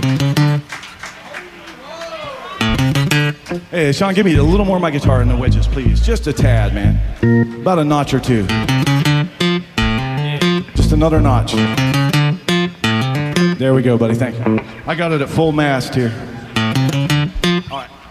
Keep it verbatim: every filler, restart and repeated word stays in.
Hey, Sean, give me a little more of my guitar in the wedges, please. Just a tad, man. About a notch or two. Just another notch. There we go, buddy. Thank you. I got it at full mast here. All right.